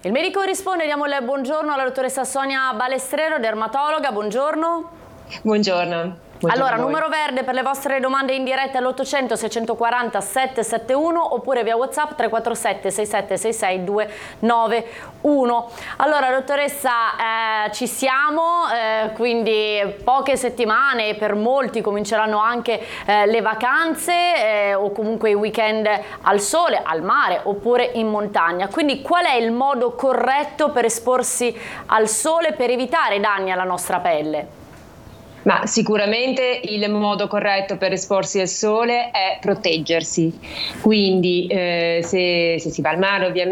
Il medico risponde, diamo il buongiorno alla dottoressa Sonia Balestrero, dermatologa, buongiorno. Buongiorno. Allora, numero verde per le vostre domande in diretta all'800 640 771 oppure via WhatsApp 347 6766 291. Allora, dottoressa, ci siamo, quindi poche settimane, per molti cominceranno anche le vacanze o comunque i weekend al sole, al mare oppure in montagna. Quindi qual è il modo corretto per esporsi al sole per evitare danni alla nostra pelle? Ma sicuramente il modo corretto per esporsi al sole è proteggersi, quindi se si va al mare ovviamente